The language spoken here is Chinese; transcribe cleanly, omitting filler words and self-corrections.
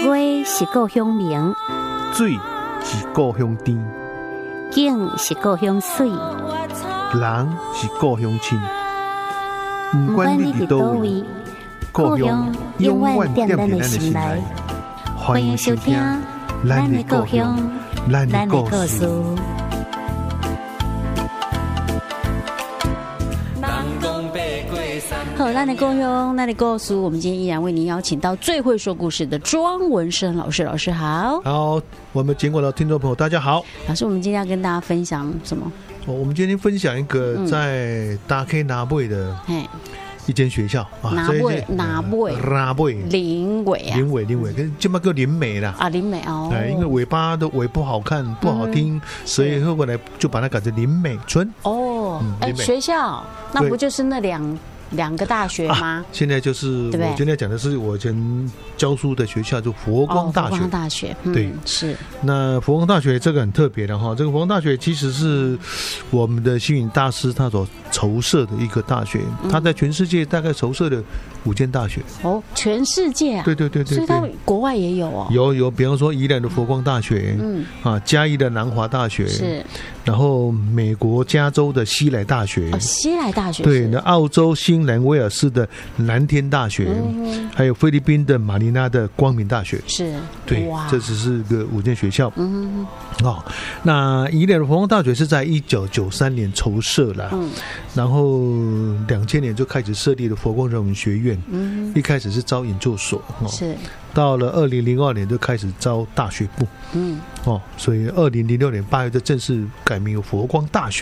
月是故乡明， 水是故乡甜， 景是故乡水， 人是故乡亲。不管你伫倒位，故乡永远踮在咱的心内。欢迎收听《咱的故乡，咱的故事》。 好，咱的故乡，咱的故事，我们今天依然为您邀请到最会说故事的庄文生老师。老师好。 好，我们经过的听众朋友大家好。 老师，我们今天要跟大家分享什么？ 我们今天分享一个在大 K 拿贝的一间学校啊， 拿贝林尾啊， 林尾，跟这么个林美啦啊，林美哦， 因为尾巴的尾不好看，不好听，所以后来就把它改成林美村哦。学校那不就是那两个大学吗？ 现在就是我今天讲的是我以前教书的学校，就佛光大学。佛光大学， 对， 是。 那佛光大学这个很特别的哈，这个佛光大学其实是我们的星云大师他所筹设的一个大学，他在全世界大概筹设了5间大学。哦， 全世界啊？ 对，所以他国外也有哦。 有，比方说宜兰的佛光大学，嘉义的南华大学是，然后美国加州的西来大学， 西来大学对，那澳洲新南威尔士的蓝天大学，还有菲律宾的马尼拉的光明大学，是，对，这只是个5间学校。那宜兰的佛光大学是在1993年筹设了，然后2000年就开始设立了佛光人文学院，一开始是招研究所，是，到了2002年就开始招大学部，所以2006年8月就正式改名为佛光大学。